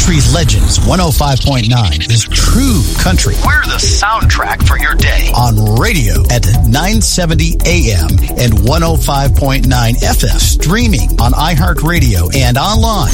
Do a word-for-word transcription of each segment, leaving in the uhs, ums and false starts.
Country Legends one oh five point nine is true country. We're the soundtrack for your day. On radio at nine seventy A M and one oh five point nine F M. Streaming on iHeartRadio and online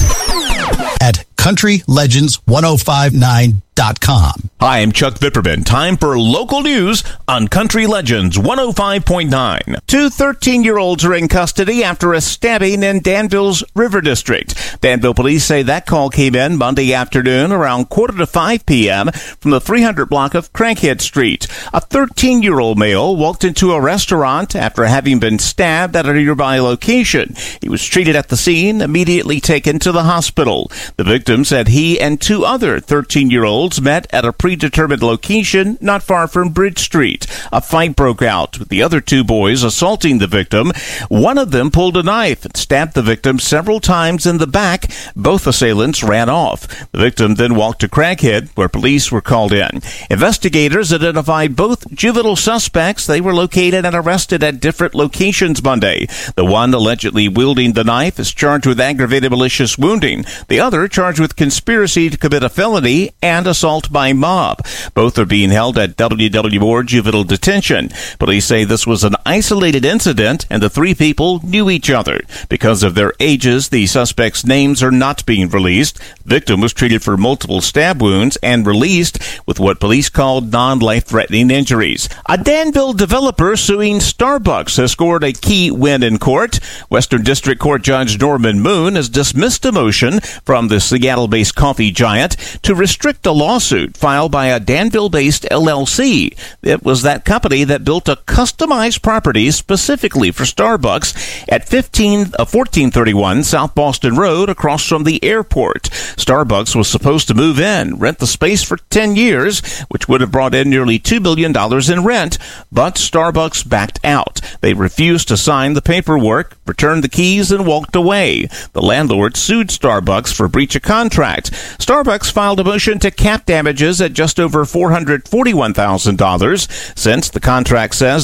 at country legends ten fifty-nine dot com. Hi, I'm Chuck Vipperman. Time for local news on Country Legends one oh five point nine. Two thirteen-year-olds are in custody after a stabbing in Danville's River District. Danville police say that call came in Monday afternoon around quarter to five p.m. from the three hundred block of Crankhead Street. A thirteen-year-old male walked into a restaurant after having been stabbed at a nearby location. He was treated at the scene, immediately taken to the hospital. The victim said he and two other thirteen-year-olds met at a predetermined location not far from Bridge Street. A fight broke out, with the other two boys assaulting the victim. One of them pulled a knife and stabbed the victim several times in the back. Both assailants ran off. The victim then walked to Crankhead, where police were called in. Investigators identified both juvenile suspects. They were located and arrested at different locations Monday. The one allegedly wielding the knife is charged with aggravated malicious wounding. The other charged with conspiracy to commit a felony and assault by mob. Both are being held at W W Moore Juvenile Detention. Police say this was an isolated incident and the three people knew each other. Because of their ages, the suspects' names are not being released. The victim was treated for multiple stab wounds and released with what police called non-life-threatening injuries. A Danville developer suing Starbucks has scored a key win in court. Western District Court Judge Norman Moon has dismissed a motion from the Seattle-based coffee giant to restrict a lawsuit filed by a Danville-based L L C. It was that company that built a customized property specifically for Starbucks at fifteen, uh, fourteen thirty-one South Boston Road across from the airport. Starbucks was supposed to move in, rent the space for ten years, which would have brought in nearly two billion dollars in rent, but Starbucks backed out. They refused to sign the paperwork, returned the keys, and walked away. The landlord sued Starbucks for breach of contract. Starbucks filed a motion to cap damages at just over four hundred forty-one thousand dollars, since the contract says